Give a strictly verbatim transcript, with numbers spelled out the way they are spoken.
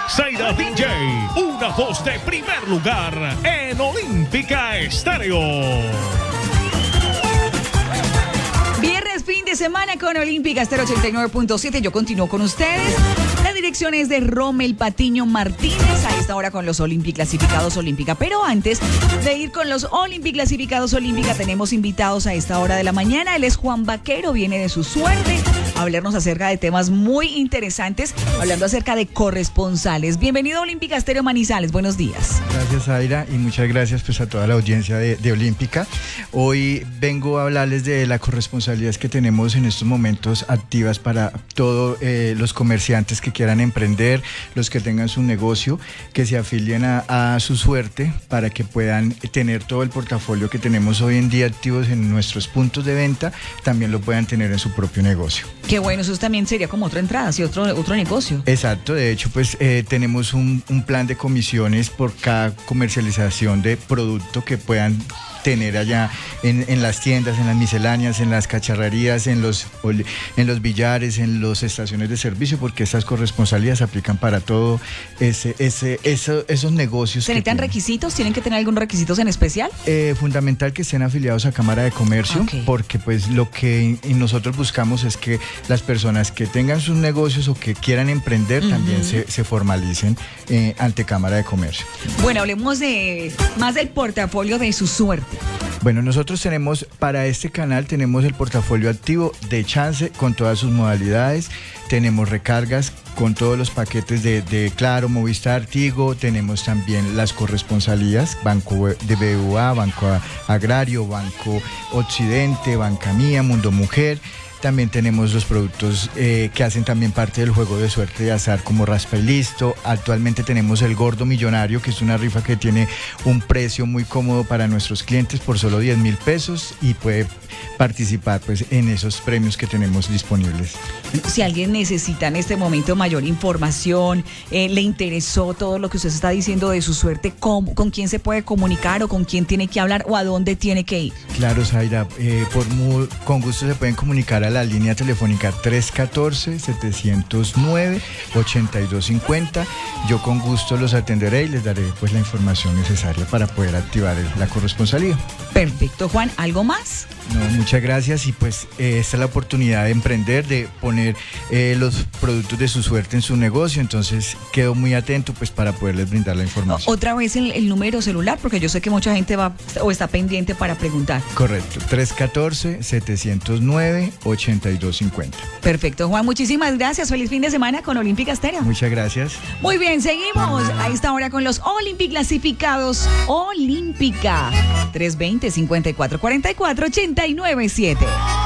Zaira D J, una voz de primer lugar en Olímpica Estéreo. Viernes, fin de semana con Olímpica Estéreo ochenta y nueve punto siete. Yo continúo con ustedes. La dirección es de Rommel Patiño Martínez. A esta hora con los Olympic Clasificados Olímpica. Pero antes de ir con los Olympic Clasificados Olímpica, tenemos invitados a esta hora de la mañana. Él es Juan Vaquero, viene de su suerte a hablarnos acerca de temas muy interesantes, hablando acerca de corresponsales. Bienvenido a Olímpica Estéreo Manizales. Buenos días. Gracias, Zaira, y muchas gracias pues a toda la audiencia de, de Olímpica. Hoy vengo a hablarles de la corresponsabilidad que tenemos en estos momentos activas para todos eh, los comerciantes que quieran emprender, los que tengan su negocio, que se afilien a, a su suerte para que puedan tener todo el portafolio que tenemos hoy en día activos en nuestros puntos de venta, también lo puedan tener en su propio negocio. Qué bueno, eso también sería como otra entrada, sí, otro, otro negocio. Exacto, de hecho pues eh, tenemos un, un plan de comisiones por cada comercialización de producto que puedan tener allá en, en las tiendas, en las misceláneas, en las cacharrerías, en los, en los billares, en las estaciones de servicio, porque estas corresponsalías aplican para todo ese, ese, eso, esos negocios. ¿Se necesitan requisitos? ¿Tienen que tener algunos requisitos en especial? Eh, fundamental que estén afiliados a Cámara de Comercio, okay. Porque pues lo que nosotros buscamos es que las personas que tengan sus negocios o que quieran emprender uh-huh. también se, se formalicen eh, ante Cámara de Comercio. Bueno, hablemos de más del portafolio de su suerte. Bueno, nosotros tenemos, para este canal tenemos el portafolio activo de Chance con todas sus modalidades, tenemos recargas con todos los paquetes de, de Claro, Movistar, Tigo, tenemos también las corresponsalías, Banco de B B V A, Banco Agrario, Banco Occidente, Banca Mía, Mundo Mujer. También tenemos los productos eh, que hacen también parte del juego de suerte de azar como Raspa y Listo. Actualmente tenemos el Gordo Millonario, que es una rifa que tiene un precio muy cómodo para nuestros clientes por solo diez mil pesos y puede participar pues en esos premios que tenemos disponibles. Si alguien necesita en este momento mayor información, eh, le interesó todo lo que usted está diciendo de su suerte, ¿con, con quién se puede comunicar o con quién tiene que hablar o a dónde tiene que ir? Claro, Zaira, eh, por muy, con gusto se pueden comunicar a la línea telefónica tres uno cuatro, siete cero nueve, ocho dos cinco cero. Yo con gusto los atenderé y les daré pues la información necesaria para poder activar el, la corresponsalía. Perfecto, Juan, ¿algo más? No, muchas gracias y pues eh, esta es la oportunidad de emprender, de poner eh, los productos de su suerte en su negocio, entonces quedo muy atento pues para poderles brindar la información. Otra vez el, el número celular, porque yo sé que mucha gente va o está pendiente para preguntar. Correcto, tres uno cuatro, siete cero nueve, ocho dos cinco cero. Perfecto, Juan, muchísimas gracias, feliz fin de semana con Olímpica Estéreo. Muchas gracias. Muy bien, seguimos a esta hora con los Olympic Clasificados Olímpica. tres veinte, cincuenta y cuatro, cuarenta y cuatro, ochenta y nueve siete.